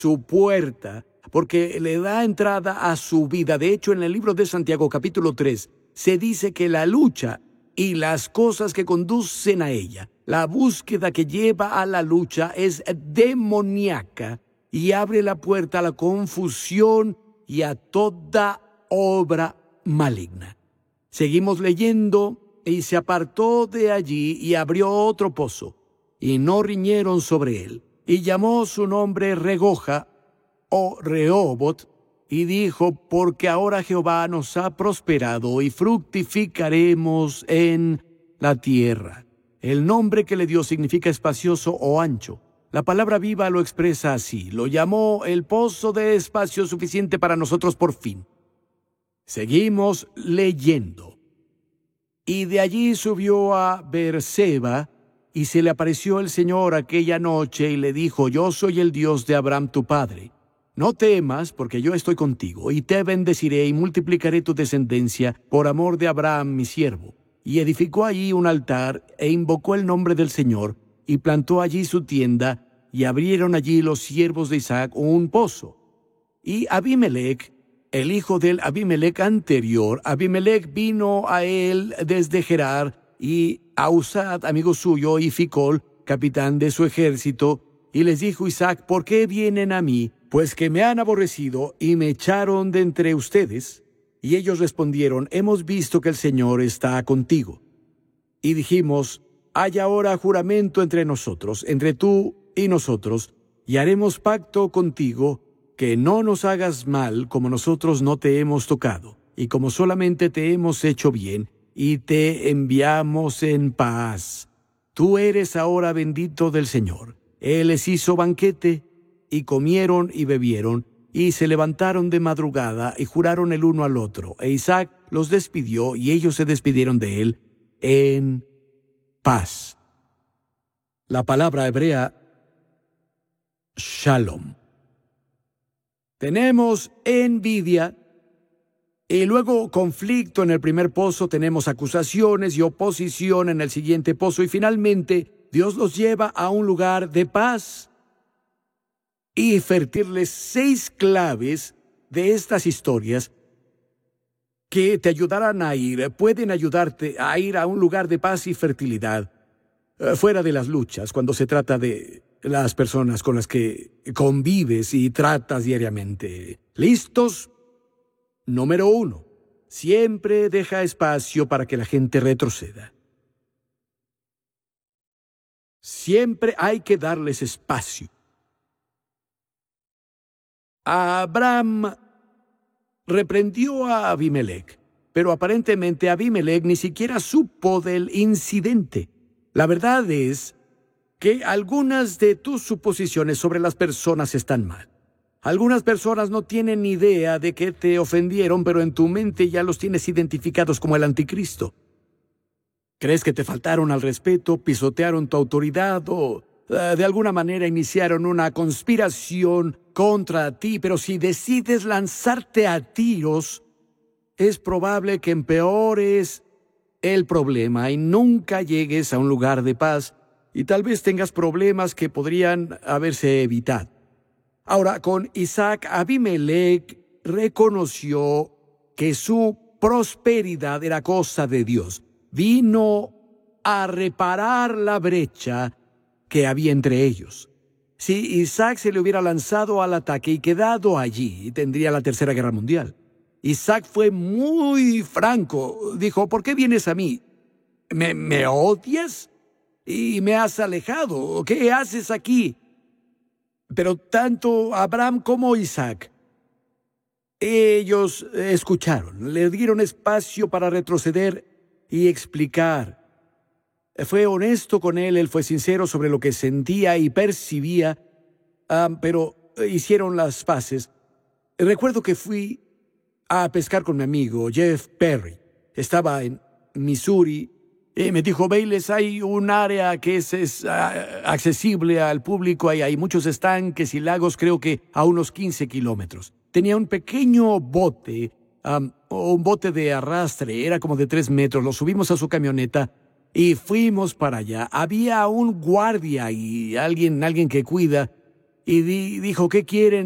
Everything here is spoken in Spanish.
su puerta, porque le da entrada a su vida. De hecho, en el libro de Santiago, capítulo 3, se dice que la lucha y las cosas que conducen a ella, la búsqueda que lleva a la lucha es demoníaca y abre la puerta a la confusión y a toda obra maligna. Seguimos leyendo, y se apartó de allí y abrió otro pozo, y no riñeron sobre él, y llamó su nombre Regoja o Rehobot, y dijo: porque ahora Jehová nos ha prosperado y fructificaremos en la tierra. El nombre que le dio significa espacioso o ancho. La palabra viva lo expresa así: lo llamó el pozo de espacio suficiente para nosotros por fin. Seguimos leyendo. Y de allí subió a Beerseba, y se le apareció el Señor aquella noche y le dijo: yo soy el Dios de Abraham tu padre. No temas, porque yo estoy contigo, y te bendeciré y multiplicaré tu descendencia por amor de Abraham mi siervo. Y edificó allí un altar, e invocó el nombre del Señor, y plantó allí su tienda, y abrieron allí los siervos de Isaac un pozo. Y Abimelech, el hijo del Abimelech anterior, Abimelech vino a él desde Gerar, y a Usad, amigo suyo, y Ficol, capitán de su ejército, y les dijo Isaac: ¿por qué vienen a mí? Pues que me han aborrecido y me echaron de entre ustedes. Y ellos respondieron: hemos visto que el Señor está contigo. Y dijimos: hay ahora juramento entre nosotros, entre tú y nosotros, y haremos pacto contigo, que no nos hagas mal, como nosotros no te hemos tocado, y como solamente te hemos hecho bien, y te enviamos en paz. Tú eres ahora bendito del Señor. Él les hizo banquete, y comieron y bebieron, y se levantaron de madrugada, y juraron el uno al otro. E Isaac los despidió, y ellos se despidieron de él en paz. La palabra hebrea Shalom. Tenemos envidia, y luego conflicto en el primer pozo, tenemos acusaciones y oposición en el siguiente pozo, y finalmente Dios los lleva a un lugar de paz. Y vertirles 6 claves de estas historias que te ayudarán a ir, pueden ayudarte a ir a un lugar de paz y fertilidad, fuera de las luchas, cuando se trata de las personas con las que convives y tratas diariamente. ¿Listos? Número 1. Siempre deja espacio para que la gente retroceda. Siempre hay que darles espacio. Abraham reprendió a Abimelech, pero aparentemente Abimelech ni siquiera supo del incidente. La verdad es que algunas de tus suposiciones sobre las personas están mal. Algunas personas no tienen ni idea de que te ofendieron, pero en tu mente ya los tienes identificados como el anticristo. ¿Crees que te faltaron al respeto, pisotearon tu autoridad o de alguna manera iniciaron una conspiración contra ti? Pero si decides lanzarte a tiros, es probable que empeores el problema y nunca llegues a un lugar de paz, y tal vez tengas problemas que podrían haberse evitado. Ahora, con Isaac, Abimelech reconoció que su prosperidad era cosa de Dios. Vino a reparar la brecha que había entre ellos. Si Isaac se le hubiera lanzado al ataque y quedado allí, tendría la Tercera Guerra Mundial. Isaac fue muy franco. Dijo: ¿por qué vienes a mí? ¿Me odias? Y me has alejado. ¿Qué haces aquí? Pero tanto Abraham como Isaac, ellos escucharon, le dieron espacio para retroceder y explicar. Fue honesto con él fue sincero sobre lo que sentía y percibía, pero hicieron las paces. Recuerdo que fui a pescar con mi amigo Jeff Perry. Estaba en Missouri. Me dijo: Bayless, hay un área que es accesible al público. Hay muchos estanques y lagos, creo que a unos 15 kilómetros. Tenía un pequeño bote, un bote de arrastre, era como de 3 metros. Lo subimos a su camioneta y fuimos para allá. Había un guardia y alguien que cuida. y dijo, ¿qué quieren?